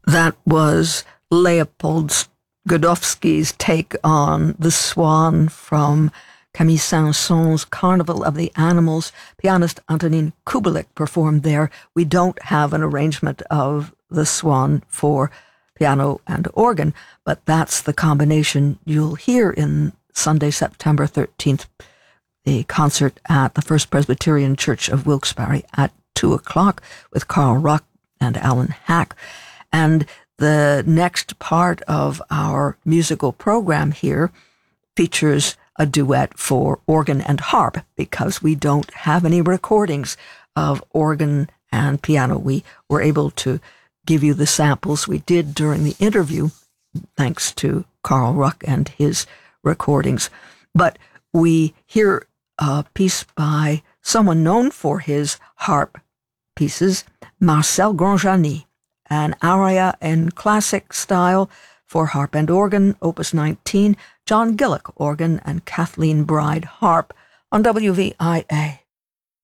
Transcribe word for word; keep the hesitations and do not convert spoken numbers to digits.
That was Leopold Godowski's take on The Swan from Camille Saint-Saëns' Carnival of the Animals. Pianist Antonín Kubelik performed there. We don't have an arrangement of The Swan for piano and organ, but that's the combination you'll hear in Sunday, September thirteenth, the concert at the First Presbyterian Church of Wilkes-Barre at two o'clock with Carl Ruck and Alan Hack. And the next part of our musical program here features a duet for organ and harp, because we don't have any recordings of organ and piano. We were able to give you the samples we did during the interview, thanks to Carl Ruck and his recordings. But we hear a piece by someone known for his harp pieces, Marcel Grandjani, an aria in classic style for harp and organ, Opus nineteen, John Gillick organ, and Kathleen Bride harp on W V I A.